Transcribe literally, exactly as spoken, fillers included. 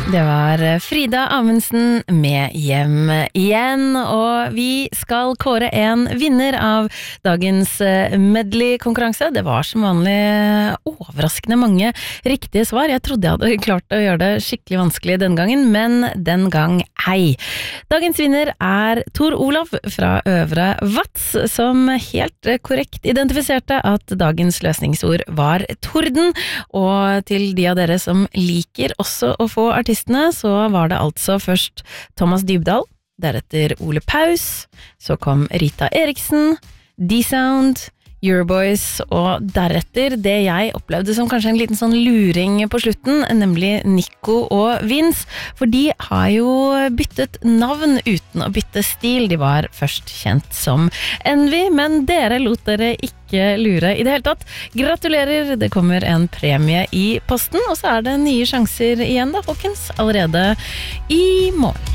Det var Frida Amundsen med Hjem igjen, og vi skal kåre en vinner av dagens medley-konkurranse. Det var som vanlig overraskende mange riktige svar. Jeg trodde jeg hadde klart å gjøre det skikkelig vanskelig den gangen, men den gang ei. Dagens vinner er Tor Olav fra Øvre Vats, som helt korrekt identifiserte at dagens løsningsord var torden, og til de av dere som liker også å få artistene, så var det altså først Thomas Dybdahl, deretter Ole Paus, så kom Rita Eriksen, D-Sound, Euroboys, og deretter det jeg opplevde som kanskje en liten sånn luring på slutten, nemlig Nico og Vince, for de har jo byttet navn uten å bytte stil. De var først kjent som Envy, men dere lot dere ikke lure i det hele tatt. Gratulerer, det kommer en premie i posten, og så er det nye sjanser igjen da, folkens, allerede i morgen.